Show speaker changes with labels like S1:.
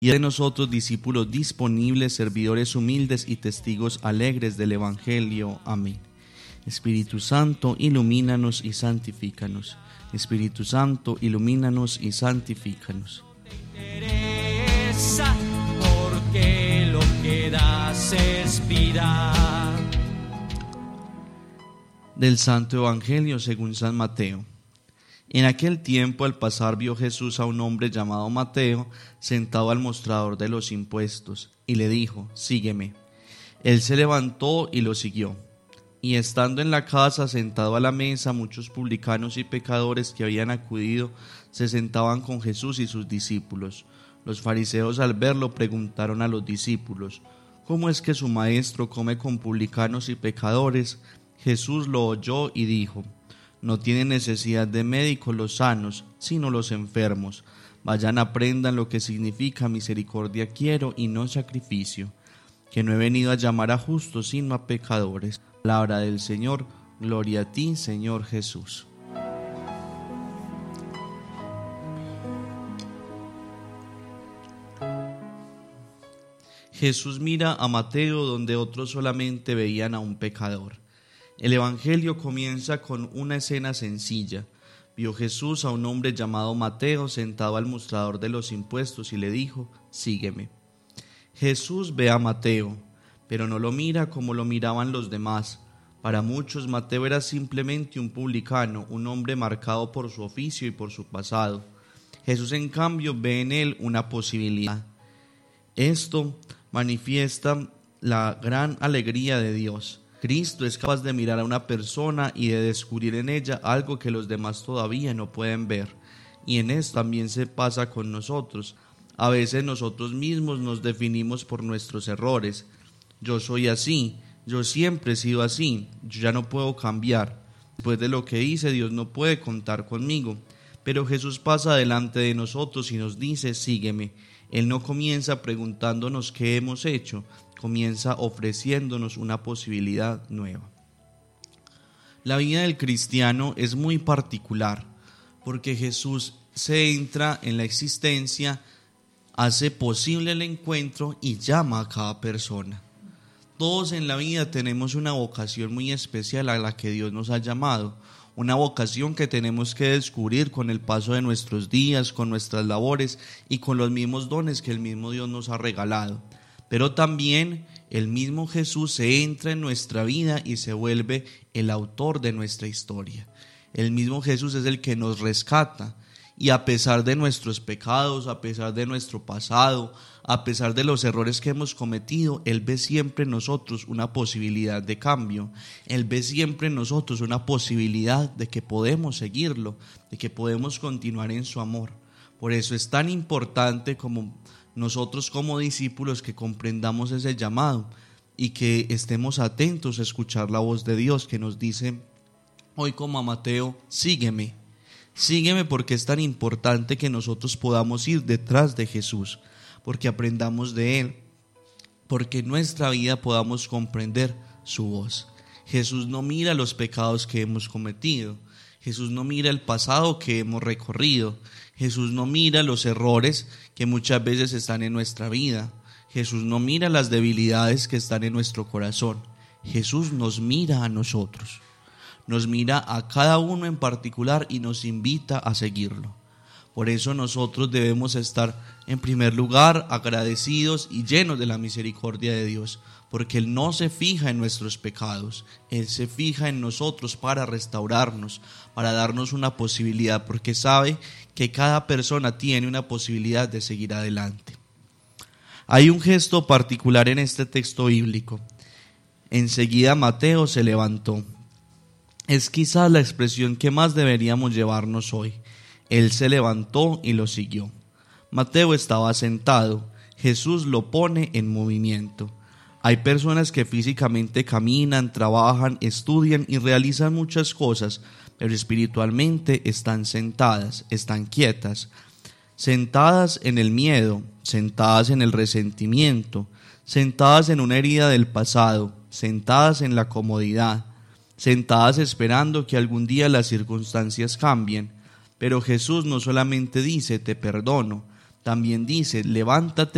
S1: y de nosotros discípulos disponibles, servidores humildes y testigos alegres del Evangelio. Amén. Espíritu Santo, ilumínanos y santifícanos. Espíritu Santo, ilumínanos y santifícanos.
S2: Porque lo que das es vida.
S1: Del Santo Evangelio según San Mateo. En aquel tiempo, al pasar, vio Jesús a un hombre llamado Mateo sentado al mostrador de los impuestos, y le dijo: sígueme. Él se levantó y lo siguió. Y estando en la casa, sentado a la mesa, muchos publicanos y pecadores que habían acudido se sentaban con Jesús y sus discípulos. Los fariseos, al verlo, preguntaron a los discípulos: ¿cómo es que su maestro come con publicanos y pecadores? Jesús lo oyó y dijo: no tienen necesidad de médicos los sanos, sino los enfermos. Vayan, aprendan lo que significa misericordia quiero y no sacrificio, que no he venido a llamar a justos, sino a pecadores. Palabra del Señor. Gloria a ti, Señor Jesús. Jesús mira a Mateo donde otros solamente veían a un pecador. El Evangelio comienza con una escena sencilla. Vio Jesús a un hombre llamado Mateo sentado al mostrador de los impuestos y le dijo: sígueme. Jesús ve a Mateo, pero no lo mira como lo miraban los demás. Para muchos, Mateo era simplemente un publicano, un hombre marcado por su oficio y por su pasado. Jesús, en cambio, ve en él una posibilidad. Esto manifiesta la gran alegría de Dios. Cristo es capaz de mirar a una persona y de descubrir en ella algo que los demás todavía no pueden ver. Y en esto también se pasa con nosotros. A veces nosotros mismos nos definimos por nuestros errores. Yo soy así, yo siempre he sido así, yo ya no puedo cambiar. Después de lo que hice, Dios no puede contar conmigo. Pero Jesús pasa delante de nosotros y nos dice: sígueme. Él no comienza preguntándonos qué hemos hecho, comienza ofreciéndonos una posibilidad nueva. La vida del cristiano es muy particular, porque Jesús se entra en la existencia, hace posible el encuentro y llama a cada persona. Todos en la vida tenemos una vocación muy especial a la que Dios nos ha llamado, una vocación que tenemos que descubrir con el paso de nuestros días, con nuestras labores y con los mismos dones que el mismo Dios nos ha regalado. Pero también el mismo Jesús se entra en nuestra vida y se vuelve el autor de nuestra historia. El mismo Jesús es el que nos rescata, y a pesar de nuestros pecados, a pesar de nuestro pasado, a pesar de los errores que hemos cometido, Él ve siempre en nosotros una posibilidad de cambio. Él ve siempre en nosotros una posibilidad de que podemos seguirlo, de que podemos continuar en su amor. Por eso es tan importante como nosotros como discípulos que comprendamos ese llamado y que estemos atentos a escuchar la voz de Dios que nos dice hoy como a Mateo: sígueme. Sígueme, porque es tan importante que nosotros podamos ir detrás de Jesús, porque aprendamos de Él, porque en nuestra vida podamos comprender su voz. Jesús no mira los pecados que hemos cometido, Jesús no mira el pasado que hemos recorrido, Jesús no mira los errores que muchas veces están en nuestra vida, Jesús no mira las debilidades que están en nuestro corazón. Jesús nos mira a nosotros. Nos mira a cada uno en particular y nos invita a seguirlo. Por eso nosotros debemos estar en primer lugar agradecidos y llenos de la misericordia de Dios, porque Él no se fija en nuestros pecados, Él se fija en nosotros para restaurarnos, para darnos una posibilidad, porque sabe que cada persona tiene una posibilidad de seguir adelante. Hay un gesto particular en este texto bíblico. Enseguida Mateo se levantó. Es quizás la expresión que más deberíamos llevarnos hoy. Él se levantó y lo siguió. Mateo estaba sentado, Jesús lo pone en movimiento. Hay personas que físicamente caminan, trabajan, estudian y realizan muchas cosas, pero espiritualmente están sentadas, están quietas, sentadas en el miedo, sentadas en el resentimiento, sentadas en una herida del pasado, sentadas en la comodidad, sentadas esperando que algún día las circunstancias cambien. Pero Jesús no solamente dice te perdono, también dice levántate